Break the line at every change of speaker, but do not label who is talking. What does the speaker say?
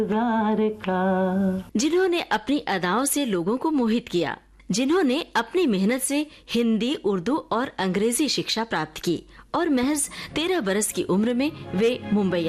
जिन्होंने अपनी अदाओं से लोगों को मोहित किया, जिन्होंने अपनी मेहनत से हिंदी, उर्दू और अंग्रेजी शिक्षा प्राप्त की और महज 13 बरस की उम्र में वे मुंबई